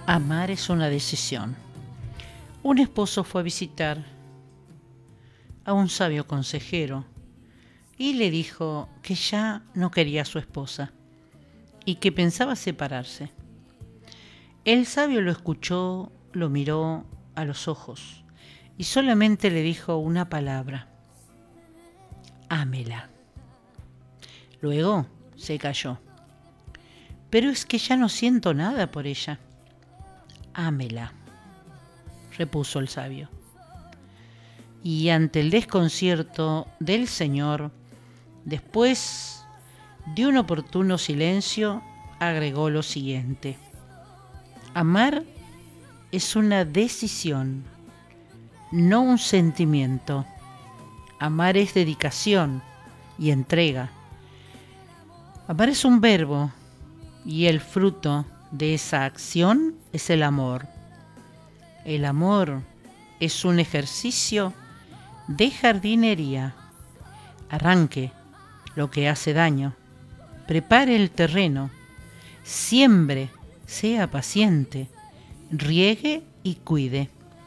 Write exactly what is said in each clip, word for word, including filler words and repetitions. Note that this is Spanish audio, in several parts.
Amar es una decisión. Un esposo fue a visitar a un sabio consejero y le dijo que ya no quería a su esposa y que pensaba separarse. El sabio lo escuchó, lo miró a los ojos y solamente le dijo una palabra: ámela. Luego se calló. Pero es que ya no siento nada por ella. Ámela, repuso el sabio. Y ante el desconcierto del señor, después de un oportuno silencio, agregó lo siguiente: amar es una decisión, no un sentimiento. Amar es dedicación y entrega. Amar es un verbo y el fruto de esa acción es el amor. El amor es un ejercicio de jardinería. Arranque lo que hace daño, prepare el terreno, siembre, sea paciente, riegue y cuide.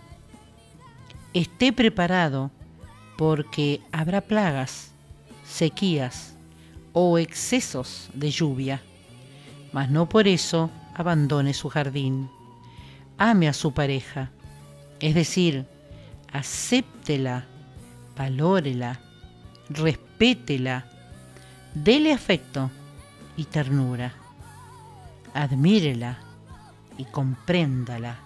Esté preparado porque habrá plagas, sequías o excesos de lluvia, mas no por eso abandone su jardín. Ame a su pareja, es decir, acéptela, valórela, respétela, dele afecto y ternura, admírela y compréndala.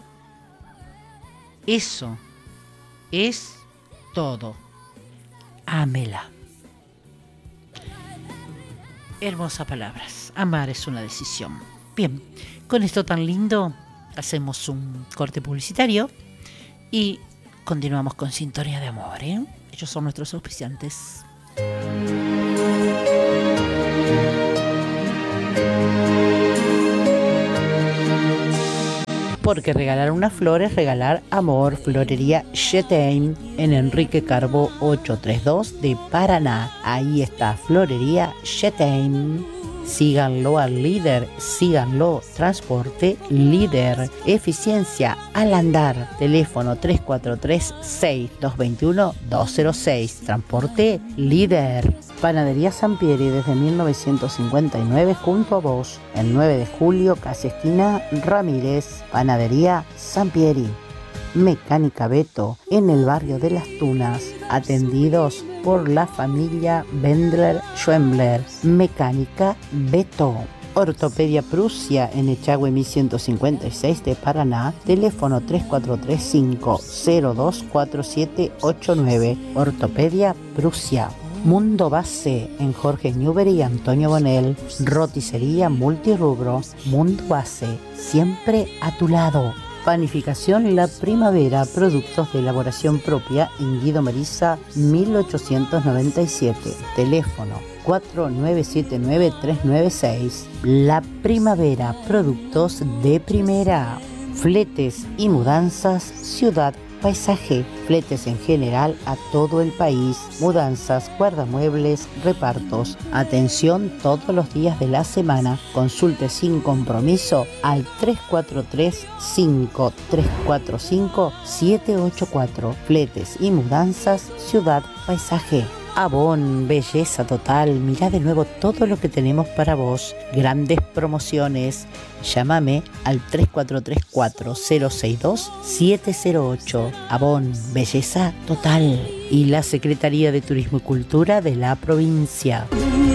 Eso es todo. Ámela. Hermosas palabras. Amar es una decisión. Bien, con esto tan lindo hacemos un corte publicitario y continuamos con Sintonía de Amor, ¿eh? Ellos son nuestros auspiciantes. Porque regalar una flor es regalar amor. Florería Chetain en Enrique Carbó ochocientos treinta y dos de Paraná. Ahí está Florería Chetain. Síganlo al líder, síganlo. Transporte líder. Eficiencia al andar. Teléfono tres cuatro tres, seis dos dos uno, dos cero seis. Transporte líder. Panadería Sampieri desde mil novecientos cincuenta y nueve junto a vos. El nueve de julio, casi esquina Ramírez. Panadería Sampieri. Mecánica Beto en el barrio de Las Tunas. Atendidos por la familia Bendler Schwembler. Mecánica Beto. Ortopedia Prusia en Echagüe mil ciento cincuenta y seis de Paraná. Teléfono tres cuatro tres cinco cero dos cuatro siete ocho nueve. Ortopedia Prusia. Mundo Base en Jorge Newbery y Antonio Bonel. Roticería multirrubro. Mundo Base, siempre a tu lado. Panificación La Primavera, productos de elaboración propia en Guido Meriza mil ochocientos noventa y siete. Teléfono cuatro nueve siete nueve tres nueve seis. La Primavera, productos de primera. Fletes y mudanzas Ciudad Paisaje. Fletes en general a todo el país. Mudanzas, guardamuebles, repartos. Atención todos los días de la semana. Consulte sin compromiso al tres cuatro tres, cinco tres cuatro cinco, siete ocho cuatro. Fletes y mudanzas Ciudad Paisaje. Avon, belleza total. Mirá de nuevo todo lo que tenemos para vos. Grandes promociones. Llámame al tres cuatro tres cuatro cero seis dos siete cero ocho. Avon, belleza total. Y la Secretaría de Turismo y Cultura de la provincia.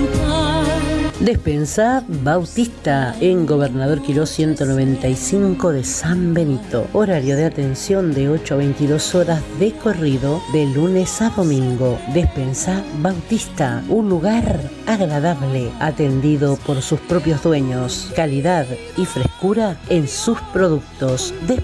Despensa Bautista en Gobernador Quirós ciento noventa y cinco de San Benito. Horario de atención de ocho a veintidós horas de corrido de lunes a domingo. Despensa Bautista, un lugar agradable, atendido por sus propios dueños. Calidad y frescura en sus productos.